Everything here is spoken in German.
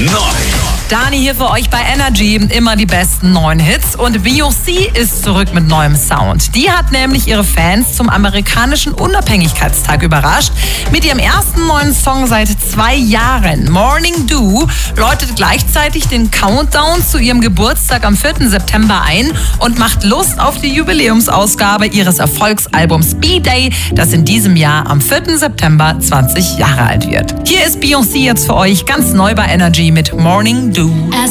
Dani hier für euch bei Energy, immer die besten neuen Hits. Und Beyoncé ist zurück mit neuem Sound. Die hat nämlich ihre Fans zum amerikanischen Unabhängigkeitstag überrascht. Mit ihrem ersten neuen Song seit 2 Jahren, Morning Dew, läutet gleichzeitig den Countdown zu ihrem Geburtstag am 4. September ein und macht Lust auf die Jubiläumsausgabe ihres Erfolgsalbums B-Day, das in diesem Jahr am 4. September 20 Jahre alt wird. Hier ist Beyoncé jetzt für euch ganz neu bei Energy mit Morning Dew. As